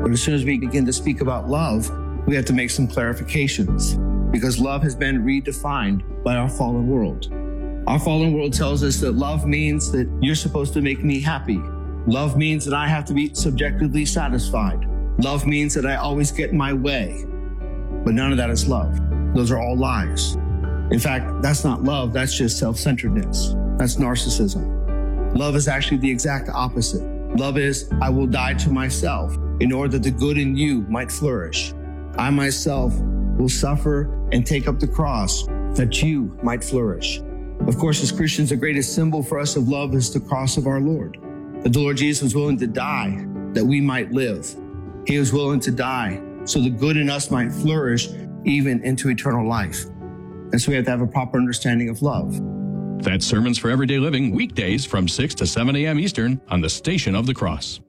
But as soon as we begin to speak about love, we have to make some clarifications because love has been redefined by our fallen world. Our fallen world tells us that love means that you're supposed to make me happy. Love means that I have to be subjectively satisfied. Love means that I always get my way. But none of that is love. Those are all lies. In fact, that's not love. That's just self-centeredness. That's narcissism. Love is actually the exact opposite. Love is, I will die to myself in order that the good in you might flourish. I myself will suffer and take up the cross that you might flourish. Of course, as Christians, the greatest symbol for us of love is the cross of our Lord. That the Lord Jesus was willing to die that we might live. He was willing to die so the good in us might flourish even into eternal life. And so we have to have a proper understanding of love. That's Sermons for Everyday Living, weekdays from 6 to 7 a.m. Eastern on the Station of the Cross.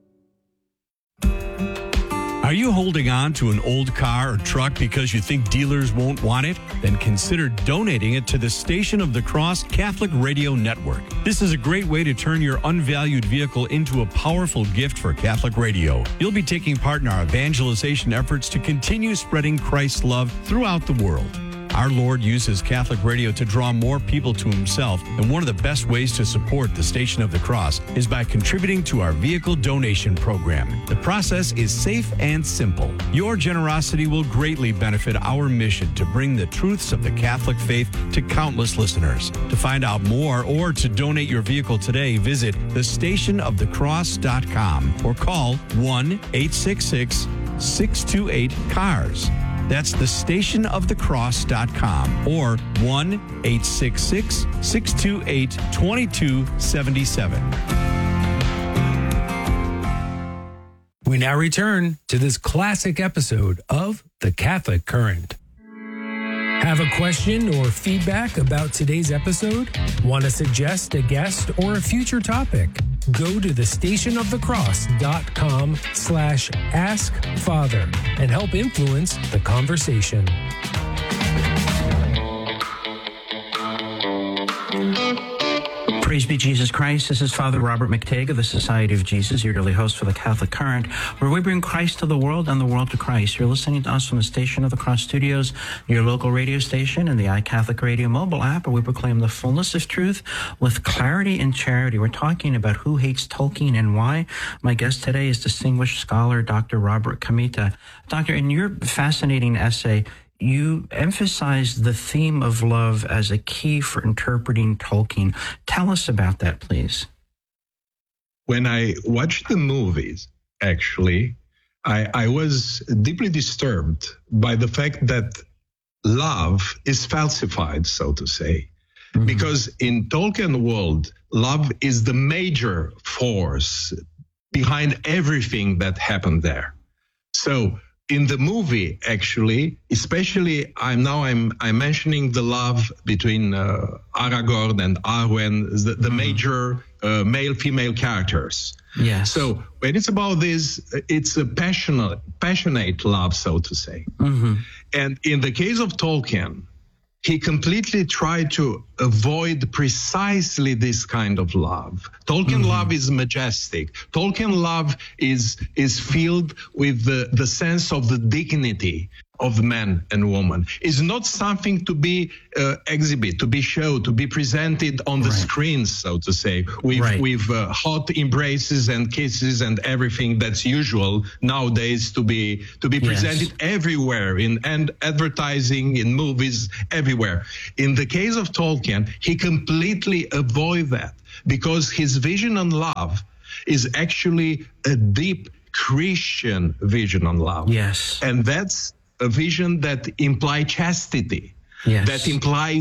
Are you holding on to an old car or truck because you think dealers won't want it? Then consider donating it to the Station of the Cross Catholic Radio Network. This is a great way to turn your unvalued vehicle into a powerful gift for Catholic radio. You'll be taking part in our evangelization efforts to continue spreading Christ's love throughout the world. Our Lord uses Catholic radio to draw more people to himself, and one of the best ways to support the Station of the Cross is by contributing to our vehicle donation program. The process is safe and simple. Your generosity will greatly benefit our mission to bring the truths of the Catholic faith to countless listeners. To find out more or to donate your vehicle today, visit thestationofthecross.com or call 1-866-628-CARS. That's thestationofthecross.com or 1-866-628-2277. We now return to this classic episode of The Catholic Current. Have a question or feedback about today's episode? Want to suggest a guest or a future topic? Go to thestationofthecross.com/askfather and help influence the conversation. Praise be Jesus Christ. This is Father Robert McTague of the Society of Jesus, your daily host for the Catholic Current, where we bring Christ to the world and the world to Christ. You're listening to us from the Station of the Cross Studios, your local radio station, and the iCatholic Radio mobile app, where we proclaim the fullness of truth with clarity and charity. We're talking about who hates Tolkien and why. My guest today is distinguished scholar Dr. Robert Comita. Doctor, in your fascinating essay, you emphasize the theme of love as a key for interpreting Tolkien. Tell us about that, please. When I watched the movies, actually, I was deeply disturbed by the fact that love is falsified, so to say. Mm-hmm. Because in Tolkien world, love is the major force behind everything that happened there. So in the movie, actually, especially I'm mentioning the love between Aragorn and Arwen, the major male-female characters. Yes. So when it's about this, it's a passionate love, so to say. Mm-hmm. And in the case of Tolkien, he completely tried to avoid precisely this kind of love. Tolkien love is majestic. Tolkien love is filled with the sense of the dignity of man and woman. It's not something to be exhibit, to be shown, to be presented on the screens, so to say, with hot embraces and kisses and everything that's usual nowadays to be presented everywhere in advertising, in movies, everywhere. In the case of Tolkien, he completely avoided that because his vision on love is actually a deep Christian vision on love. Yes. And that's a vision that implies chastity, that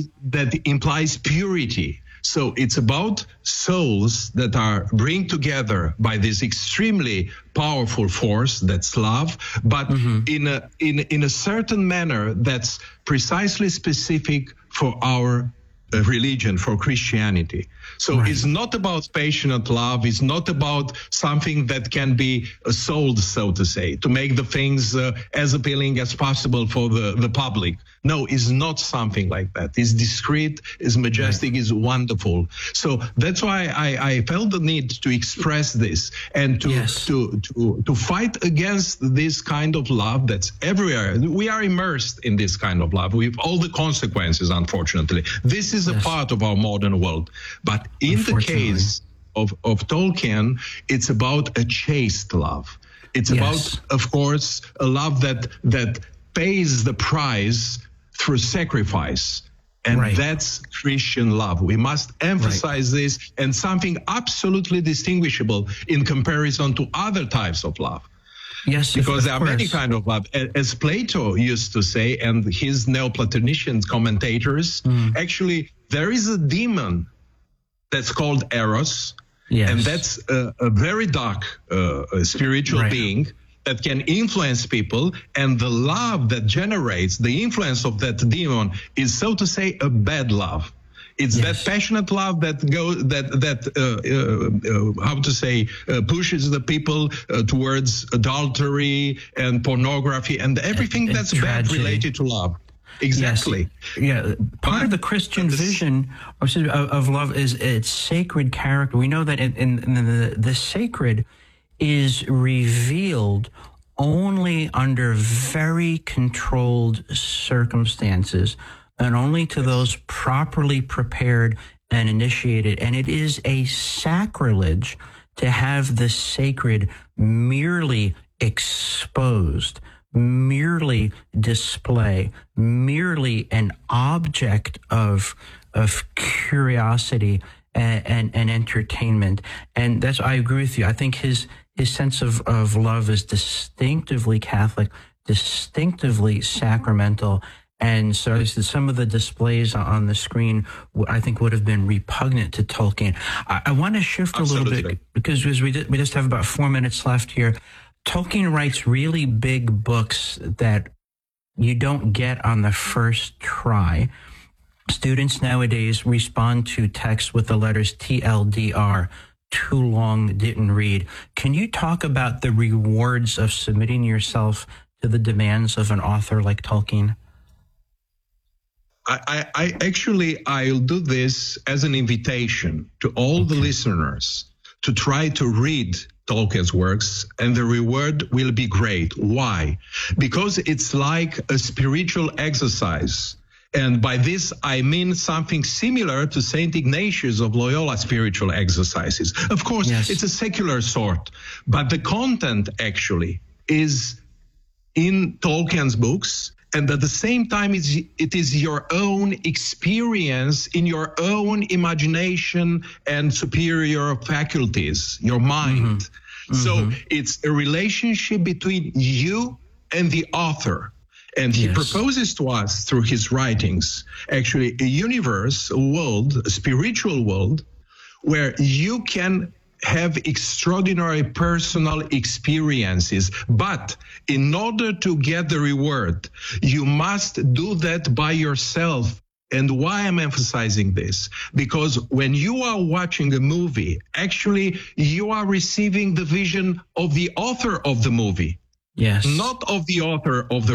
implies purity. So it's about souls that are bring together by this extremely powerful force that's love, but in a certain manner that's precisely specific for our religion, for Christianity. So it's not about passionate love. It's not about something that can be sold, so to say, to make the things as appealing as possible for the public. No, it's not something like that. It's discreet, it's majestic, it's wonderful. So that's why I felt the need to express this and to fight against this kind of love that's everywhere. We are immersed in this kind of love with all the consequences, unfortunately. This is a part of our modern world. But in the case of Tolkien, it's about a chaste love. It's about, of course, a love that pays the price through sacrifice. And that's Christian love. We must emphasize this, and something absolutely distinguishable in comparison to other types of love. Yes, because there are many kinds of love. As Plato used to say, and his Neoplatonician commentators, actually, there is a demon that's called Eros, and that's a very dark spiritual being that can influence people, and the love that generates the influence of that demon is, so to say, a bad love. It's that passionate love that pushes the people towards adultery and pornography and everything that's bad related to love. Exactly. Yes. Part of the Christian vision of love is its sacred character. We know that in the sacred is revealed only under very controlled circumstances and only to those properly prepared and initiated. And it is a sacrilege to have the sacred merely exposed, merely display, merely an object of curiosity and entertainment. And that's, I agree with you. I think his sense of love is distinctively Catholic, distinctively sacramental. And so some of the displays on the screen, I think, would have been repugnant to Tolkien. I want to shift a little bit, because we just have about 4 minutes left here. Tolkien writes really big books that you don't get on the first try. Students nowadays respond to text with the letters TLDR, too long, didn't read. Can you talk about the rewards of submitting yourself to the demands of an author like Tolkien? I'll do this as an invitation to all the listeners to try to read Tolkien's works, and the reward will be great. Why? Because it's like a spiritual exercise. And by this, I mean something similar to St. Ignatius of Loyola spiritual exercises. Of course, it's a secular sort, but the content actually is in Tolkien's books. And at the same time, it is your own experience in your own imagination and superior faculties, your mind. So it's a relationship between you and the author. And he proposes to us through his writings, actually, a universe, a world, a spiritual world, where you can have extraordinary personal experiences. But in order to get the reward, you must do that by yourself. And why I'm emphasizing this? Because when you are watching a movie, actually, you are receiving the vision of the author of the movie. Not of the author of the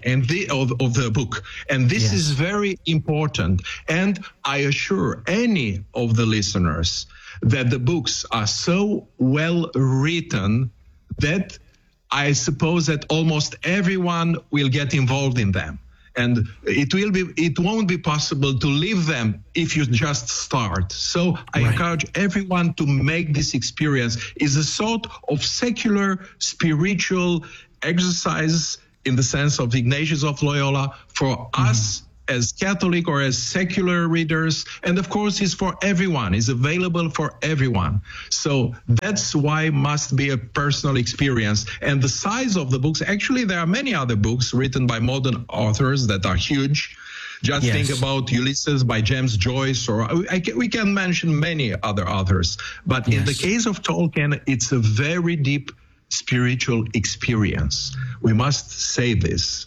of the book. And this is very important. And I assure any of the listeners that the books are so well written that I suppose that almost everyone will get involved in them. And it won't be possible to leave them if you just start. So I encourage everyone to make this experience. It's a sort of secular spiritual exercise in the sense of Ignatius of Loyola for us as Catholic or as secular readers. And of course, it's for everyone. It's available for everyone. So that's why it must be a personal experience. And the size of the books, actually, there are many other books written by modern authors that are huge. Just think about Ulysses by James Joyce, or we can mention many other authors. But in the case of Tolkien, it's a very deep spiritual experience. We must say this.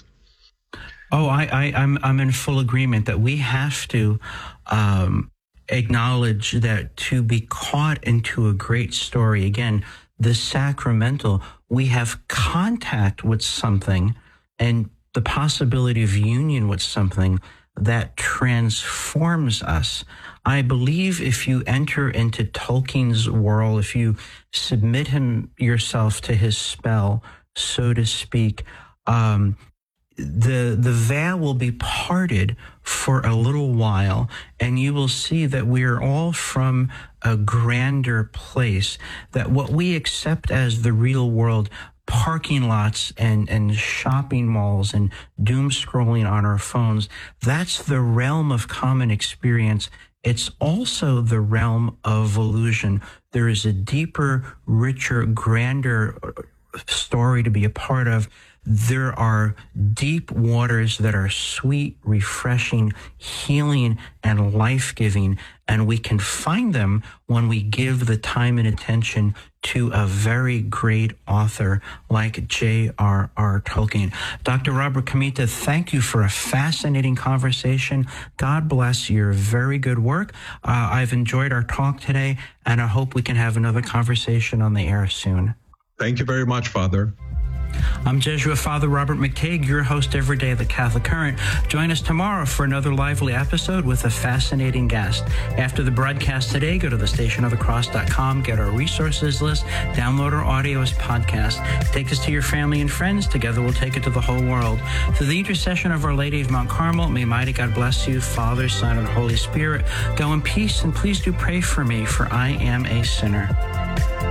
Oh, I'm in full agreement that we have to acknowledge that to be caught into a great story, again, the sacramental, we have contact with something, and the possibility of union with something that transforms us. I believe if you enter into Tolkien's world, if you submit yourself to his spell, so to speak, the veil will be parted for a little while, and you will see that we are all from a grander place, that what we accept as the real world, parking lots and shopping malls and doom scrolling on our phones, that's the realm of common experience. It's also the realm of illusion. There is a deeper, richer, grander story to be a part of. There are deep waters that are sweet, refreshing, healing, and life-giving, and we can find them when we give the time and attention to a very great author like J.R.R. Tolkien. Dr. Robert Comita, thank you for a fascinating conversation. God bless your very good work. I've enjoyed our talk today, and I hope we can have another conversation on the air soon. Thank you very much, Father. I'm Jesuit Father Robert McTague, your host every day of the Catholic Current. Join us tomorrow for another lively episode with a fascinating guest. After the broadcast today, go to thestationofthecross.com, get our resources list, download our audio as podcast. Take us to your family and friends. Together we'll take it to the whole world. Through the intercession of Our Lady of Mount Carmel, may mighty God bless you, Father, Son, and Holy Spirit. Go in peace, and please do pray for me, for I am a sinner.